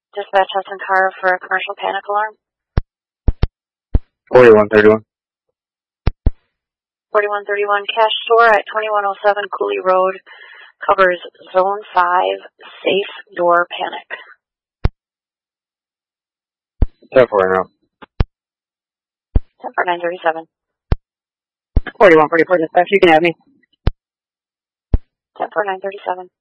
Dispatch Hudson Car for a commercial panic alarm. 4131. 4131 Cash Store at 2107 Cooley Road covers Zone 5 Safe Door Panic. 10-4 now. 10-937. 4144 Dispatch, you can have me. 10-937.